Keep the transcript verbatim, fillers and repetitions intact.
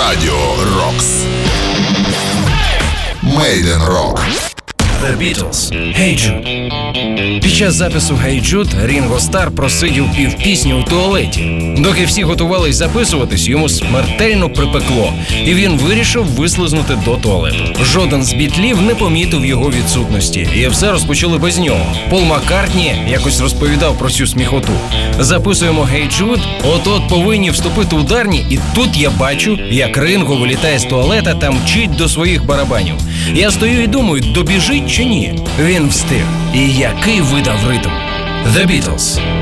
Радіо Рокс. Made in Rock. The Beatles. Hey Jude. Під час запису Hey Jude Рінго Стар просидів півпісні у туалеті. Доки всі готувались записуватись, йому смертельно припекло, і він вирішив вислизнути до туалету. Жоден з бітлів не помітив його відсутності, і все розпочали без нього. Пол Маккартні якось розповідав про цю сміхоту. Записуємо Hey Jude, от-от повинні вступити ударні, і тут я бачу, як Рінго вилітає з туалета та мчить до своїх барабанів. Я стою і думаю, добіжить чи ні? Він встиг. І який видав ритм. The Beatles.